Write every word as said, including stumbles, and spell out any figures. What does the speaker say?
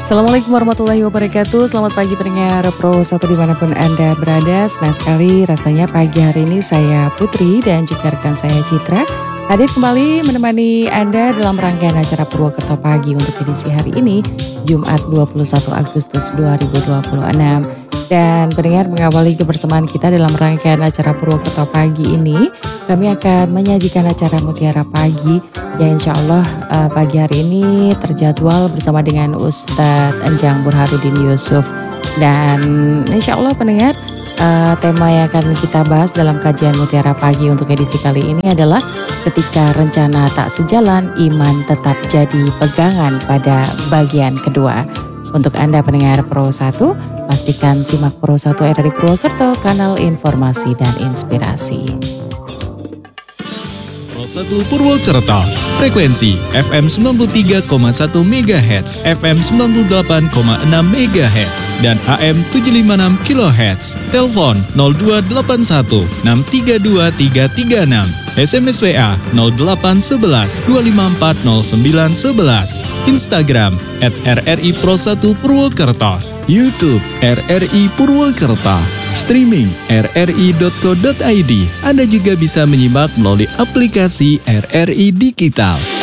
Assalamualaikum warahmatullahi wabarakatuh. Selamat pagi pendengar Pro satu dimanapun Anda berada. Senang sekali rasanya pagi hari ini saya Putri dan juga rekan saya Citra hadir kembali menemani Anda dalam rangkaian acara Purwokerto Pagi untuk edisi hari ini Jumat dua puluh satu Agustus dua ribu dua puluh enam. Dan pendengar, mengawali kebersamaan kita dalam rangkaian acara Purwokerto Pagi ini, kami akan menyajikan acara Mutiara Pagi yang insya Allah uh, pagi hari ini terjadwal bersama dengan Ustadz Enjang Burhanuddin Yusuf. Dan insya Allah pendengar, uh, tema yang akan kita bahas dalam kajian Mutiara Pagi untuk edisi kali ini adalah ketika rencana tak sejalan, iman tetap jadi pegangan pada bagian kedua. Untuk Anda pendengar Pro satu, pastikan simak Pro satu R R I Purwokerto, kanal informasi dan inspirasi. Pro satu Purwokerto, frekuensi F M sembilan puluh tiga koma satu megahertz, F M sembilan puluh delapan koma enam megahertz, dan A M tujuh ratus lima puluh enam kilohertz. Telepon nol dua delapan satu enam tiga dua tiga tiga enam. S M S W A nol delapan satu satu dua lima empat nol sembilan satu satu. Instagram at R R I Pro satu Purwokerto. YouTube R R I Purwokerto. Streaming r r i dot co dot i d. Anda juga bisa menyimak melalui aplikasi R R I Digital.